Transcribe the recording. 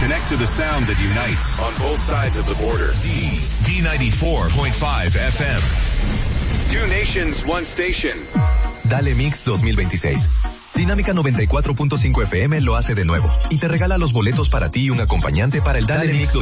Connect to the sound that unites on both sides of the border. D94.5 FM. Two nations, one station. Dale Mix 2026. Dinámica 94.5 FM lo hace de nuevo y te regala los boletos para ti y un acompañante para el Dale Mix